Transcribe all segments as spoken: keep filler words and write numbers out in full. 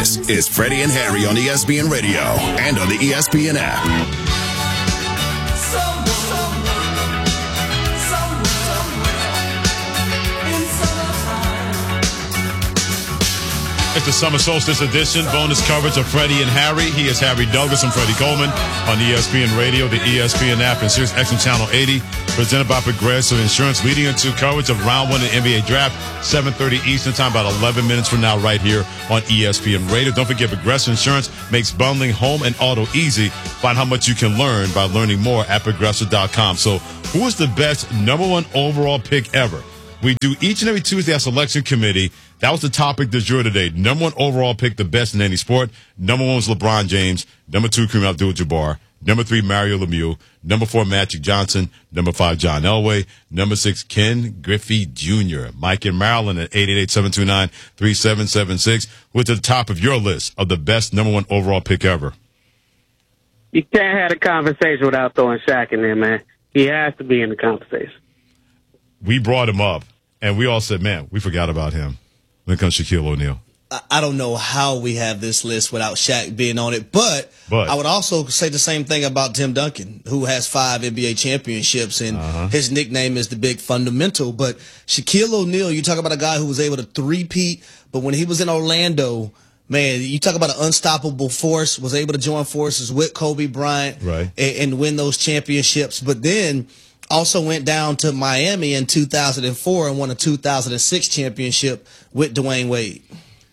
This is Freddie and Harry on E S P N Radio and on the E S P N app. It's the Summer Solstice edition, bonus coverage of Freddie and Harry. He is Harry Douglas and Freddie Coleman on E S P N Radio, the E S P N app, and Sirius X M Channel eighty, presented by Progressive Insurance, leading into coverage of round one of the N B A draft, seven thirty Eastern time, about eleven minutes from now, right here on E S P N Radio. Don't forget, Progressive Insurance makes bundling home and auto easy. Find how much you can learn by learning more at progressive dot com. So, who is the best number one overall pick ever? We do each and every Tuesday at Selection Committee. That was the topic du jour today. Number one overall pick, the best in any sport. Number one was LeBron James. Number two, Kareem Abdul-Jabbar. Number three, Mario Lemieux. Number four, Magic Johnson. Number five, John Elway. Number six, Ken Griffey Junior Mike in Maryland at eight eight eight, seven two nine, three seven seven six. Who's at the top of your list of the best number one overall pick ever? You can't have a conversation without throwing Shaq in there, man. He has to be in the conversation. We brought him up, and we all said, man, we forgot about him. When it comes to Shaquille O'Neal, I don't know how we have this list without Shaq being on it, but, but I would also say the same thing about Tim Duncan, who has five N B A championships, and uh-huh. his nickname is the Big Fundamental. But Shaquille O'Neal, you talk about a guy who was able to three-peat, but when he was in Orlando, man, you talk about an unstoppable force, was able to join forces with Kobe Bryant right. and, and win those championships. But then also went down to Miami in two thousand four and won a two thousand six championship with Dwayne Wade.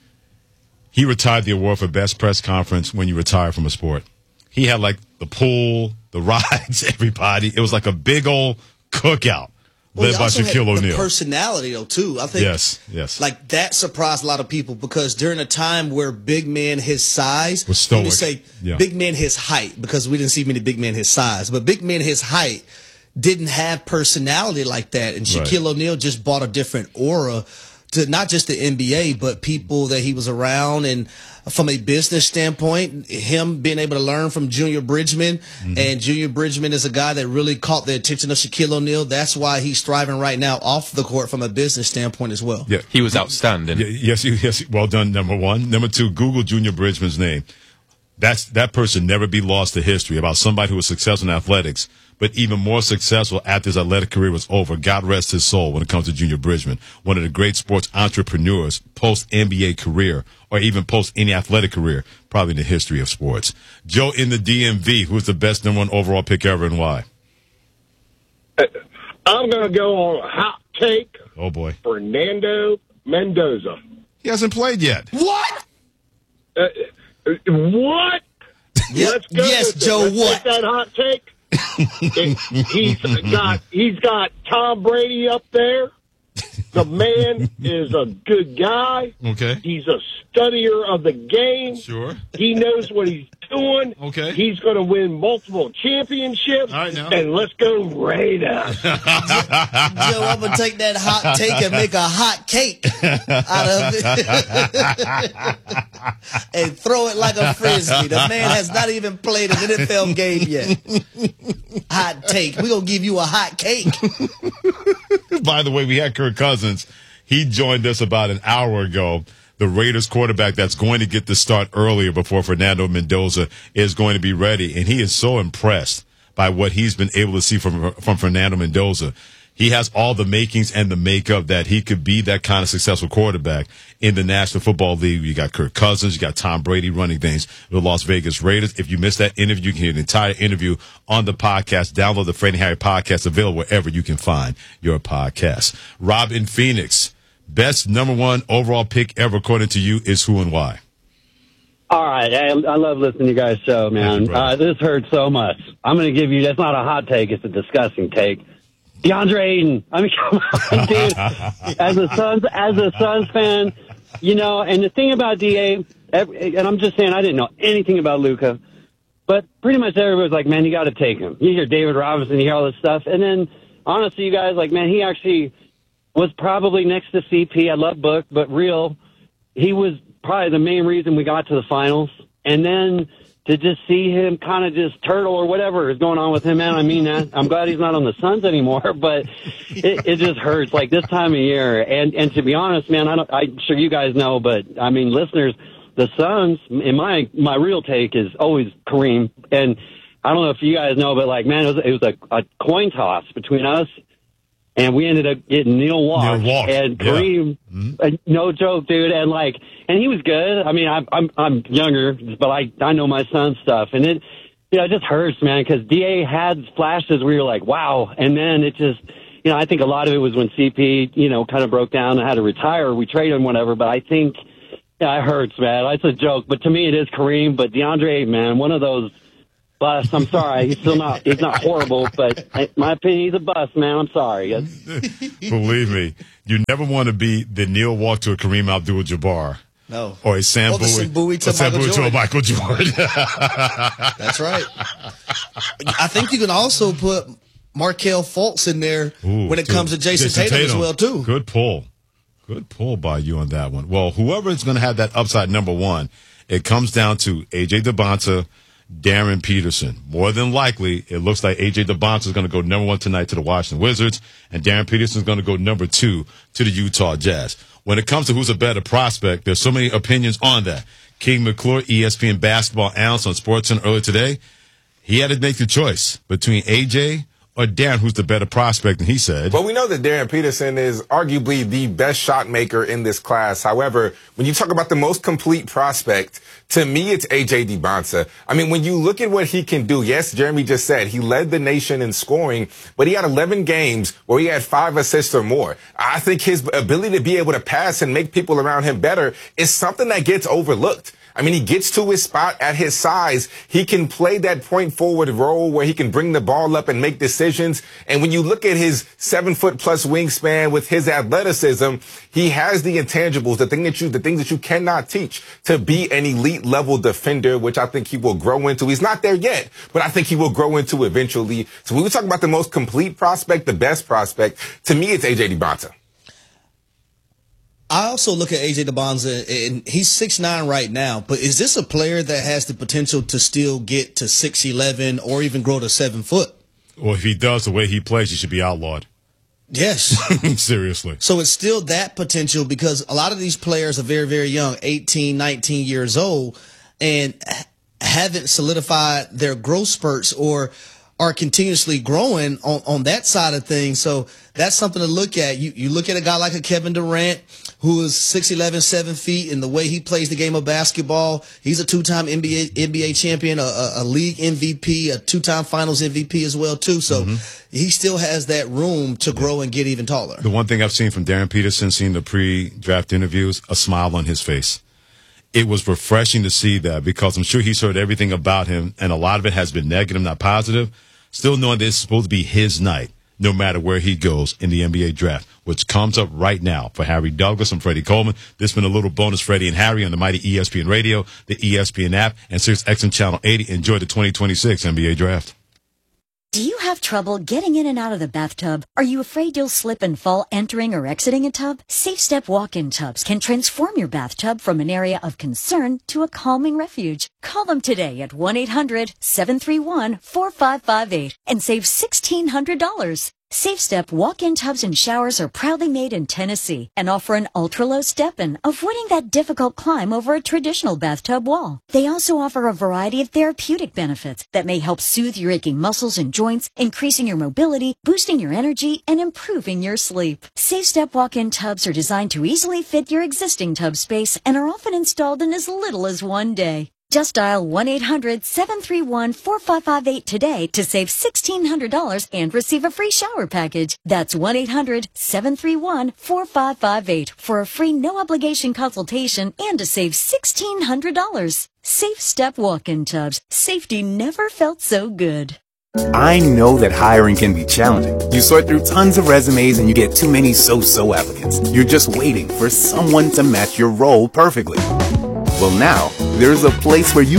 He retired the award for best press conference when you retire from a sport. He had like the pool, the rides, everybody. It was like a big old cookout well, led by Shaquille O'Neal. The personality, though, too. I think yes, yes. Like that surprised a lot of people because during a time where big men his size, was stoic. Let me say yeah. big men his height, because we didn't see many big men his size, but big men his height didn't have personality like that. And Shaquille right. O'Neal just brought a different aura to not just the N B A, but people that he was around. And from a business standpoint, him being able to learn from Junior Bridgman, mm-hmm. and Junior Bridgman is a guy that really caught the attention of Shaquille O'Neal. That's why he's thriving right now off the court from a business standpoint as well. Yeah, he was outstanding. Yeah, yes, yes. Well done, number one. Number two, Google Junior Bridgman's name. That's that person never be lost to history about somebody who was successful in athletics, but even more successful after his athletic career was over. God rest his soul when it comes to Junior Bridgman, one of the great sports entrepreneurs post-N B A career or even post any athletic career, probably in the history of sports. Joe in the D M V, who's the best number one overall pick ever and why? I'm going to go on a hot take. Oh, boy. Fernando Mendoza. He hasn't played yet. What? Uh, what? Yep. Let's go. Yes, with Joe, Let's what? Take that hot take. it, he's got he's got Tom Brady up there. The man is a good guy. Okay. He's a studier of the game. Sure. He knows what he's doing. Okay. He's going to win multiple championships. All right, now. And let's go Raiders. Joe, I'm going to take that hot take and make a hot cake out of it and throw it like a frisbee. The man has not even played an N F L game yet. Hot take. We're going to give you a hot cake. By the way, we had Kirk Cousins. He joined us about an hour ago. The Raiders quarterback that's going to get the start earlier before Fernando Mendoza is going to be ready. And he is so impressed by what he's been able to see from, from Fernando Mendoza. He has all the makings and the makeup that he could be that kind of successful quarterback in the National Football League. You got Kirk Cousins, you got Tom Brady running things with the Las Vegas Raiders. If you missed that interview, you can hear the entire interview on the podcast. Download the Freddie and Harry podcast, available wherever you can find your podcast. Rob in Phoenix, best number one overall pick ever according to you is who and why? All right. I, I love listening to you guys' show, man. You, uh, this hurts so much. I'm going to give you, that's not a hot take, it's a disgusting take. DeAndre Ayton. I mean, come on, dude. As a Suns, as a Suns fan, you know, and the thing about D A, and I'm just saying I didn't know anything about Luka, but pretty much everybody was like, man, you got to take him. You hear David Robinson, you hear all this stuff. And then, honestly, you guys, like, man, he actually was probably next to C P. I love Book, but real, he was probably the main reason we got to the finals. And then to just see him kind of just turtle or whatever is going on with him, man, I mean that. I'm glad he's not on the Suns anymore, but it, it just hurts, like this time of year. And and to be honest, man, I don't, I'm sure you guys know, but, I mean, listeners, the Suns, in my my real take is always Kareem. And I don't know if you guys know, but like, man, it was, it was a, a coin toss between us, and we ended up getting Neil Walk, Neil Walk. and Kareem. Yeah. Mm-hmm. Uh, no joke, dude. And like, and he was good. I mean, I, I'm I'm younger, but I I know my son's stuff, and it. You know, it just hurts, man, because D A had flashes where you're like, wow. And then it just, you know, I think a lot of it was when C P, you know, kind of broke down and had to retire. We traded him, whatever. But I think, yeah, it hurts, man. It's a joke. But to me, it is Kareem. But DeAndre, man, one of those busts. I'm sorry. He's still not, he's not horrible. But in my opinion, he's a bust, man. I'm sorry. Believe me, you never want to be the Neil Walk to a Kareem Abdul-Jabbar. No. Or a Sam or the Bowie, Bowie to, or Sam Michael Bowie to a Michael Jordan. That's right. I think you can also put Markelle Fultz in there Ooh, when it dude, comes to Jason, Jason Tatum, Tatum as well, too. Good pull. Good pull by you on that one. Well, whoever is going to have that upside number one, it comes down to A J DeBonta, Darren Peterson. More than likely, it looks like A J DeBonta is going to go number one tonight to the Washington Wizards, and Darren Peterson is going to go number two to the Utah Jazz. When it comes to who's a better prospect, there's so many opinions on that. King McClure, E S P N basketball analyst on SportsCenter earlier today, he had to make the choice between A J or Darren, who's the better prospect, and he said... Well, we know that Darren Peterson is arguably the best shot maker in this class. However, when you talk about the most complete prospect, to me, it's A J DeBonta. I mean, when you look at what he can do, yes, Jeremy just said he led the nation in scoring, but he had eleven games where he had five assists or more. I think his ability to be able to pass and make people around him better is something that gets overlooked. I mean, he gets to his spot at his size. He can play that point forward role where he can bring the ball up and make decisions. And when you look at his seven foot plus wingspan with his athleticism, he has the intangibles, the thing that you, the things that you cannot teach to be an elite level defender, which I think he will grow into. He's not there yet, but I think he will grow into eventually. So when we talk about the most complete prospect, the best prospect, to me, it's A J DeBonta. I also look at A J DeBonta, and he's six nine right now, but is this a player that has the potential to still get to six eleven or even grow to seven foot? Well, if he does the way he plays, he should be outlawed. Yes. Seriously. So it's still that potential because a lot of these players are very, very young, eighteen, nineteen years old, and haven't solidified their growth spurts or are continuously growing on, on that side of things. So that's something to look at. You you look at a guy like a Kevin Durant, who is six eleven, seven feet, and the way he plays the game of basketball, he's a two-time N B A N B A champion, a, a league M V P, a two-time finals M V P as well, too. So mm-hmm. he still has that room to grow and get even taller. The one thing I've seen from Darren Peterson, seeing the pre-draft interviews, a smile on his face. It was refreshing to see that because I'm sure he's heard everything about him, and a lot of it has been negative, not positive. Still knowing that it's supposed to be his night, no matter where he goes in the N B A draft, which comes up right now. For Harry Douglas and Freddie Coleman, this has been a little bonus Freddie and Harry on the mighty E S P N Radio, the E S P N app, and Sirius X M Channel eighty. Enjoy the twenty twenty-six N B A draft. Do you have trouble getting in and out of the bathtub? Are you afraid you'll slip and fall entering or exiting a tub? SafeStep walk-in tubs can transform your bathtub from an area of concern to a calming refuge. Call them today at one eight hundred, seven three one, four five five eight and save sixteen hundred dollars. SafeStep walk-in tubs and showers are proudly made in Tennessee and offer an ultra-low step-in, avoiding that difficult climb over a traditional bathtub wall. They also offer a variety of therapeutic benefits that may help soothe your aching muscles and joints, increasing your mobility, boosting your energy, and improving your sleep. SafeStep walk-in tubs are designed to easily fit your existing tub space and are often installed in as little as one day. Just dial one eight hundred, seven three one, four five five eight today to save sixteen hundred dollars and receive a free shower package. That's one eight hundred, seven three one, four five five eight for a free no-obligation consultation and to save sixteen hundred dollars. SafeStep walk-in tubs. Safety never felt so good. I know that hiring can be challenging. You sort through tons of resumes and you get too many so-so applicants. You're just waiting for someone to match your role perfectly. Well, now, there's a place where you